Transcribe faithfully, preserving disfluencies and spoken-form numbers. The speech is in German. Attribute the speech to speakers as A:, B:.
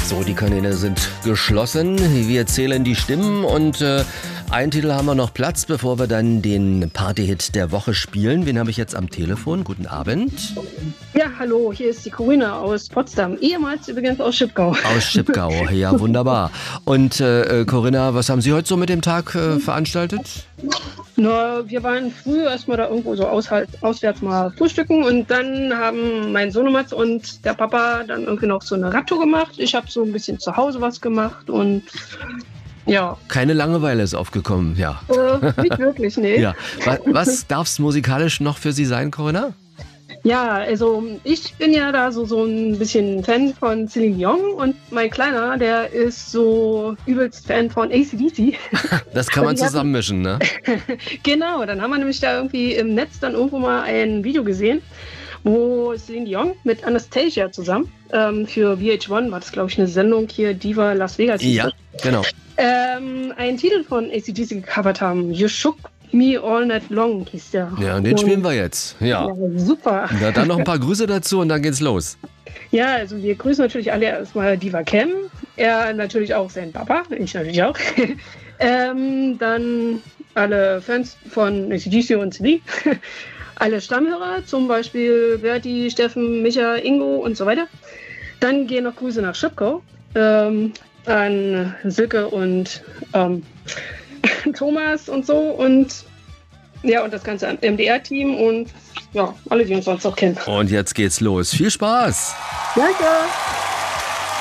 A: So, die Kanäle sind geschlossen. Wir zählen die Stimmen und äh, einen Titel haben wir noch Platz, bevor wir dann den Partyhit der Woche spielen. Wen habe ich jetzt am Telefon? Guten Abend.
B: Ja, hallo, hier ist die Corinna aus Potsdam, ehemals übrigens aus Schipgau.
A: Aus Schipgau, ja, wunderbar. Und äh, Corinna, was haben Sie heute so mit dem Tag äh, veranstaltet?
B: Na, wir waren früh erstmal da irgendwo so aushalt, auswärts mal frühstücken und dann haben mein Sohnematz und der Papa dann irgendwie noch so eine Radtour gemacht. Ich habe so ein bisschen zu Hause was gemacht und ja.
A: Keine Langeweile ist aufgekommen, ja.
B: Äh, nicht wirklich, nee.
A: Ja. Was, was darf es musikalisch noch für Sie sein, Corinna?
B: Ja, also ich bin ja da so, so ein bisschen Fan von Celine Dion und mein Kleiner, der ist so übelst Fan von A C D C.
A: Das kann man zusammenmischen, ne?
B: Genau, dann haben wir nämlich da irgendwie im Netz dann irgendwo mal ein Video gesehen, wo Celine Dion mit Anastasia zusammen ähm, für V H eins war das, glaube ich, eine Sendung hier, Diva Las Vegas.
A: Ja, genau.
B: Ähm, einen Titel von A C D C gecovert haben, You Shook Me All Night Long hieß der.
A: Ja, und den und, spielen wir jetzt. Ja,
B: ja super.
A: Na, dann noch ein paar Grüße dazu und dann geht's los.
B: Ja, also wir grüßen natürlich alle erstmal Diva Cam. Er natürlich auch seinen Papa, ich natürlich auch. ähm, dann alle Fans von A C D C und C D. Alle Stammhörer, zum Beispiel Berti, Steffen, Micha, Ingo und so weiter. Dann gehen noch Grüße nach Schipgau ähm, an Silke und ähm, Thomas und so und ja, und das ganze M D R-Team und ja, alle, die uns sonst noch kennen.
A: Und jetzt geht's los. Viel Spaß!
B: Danke!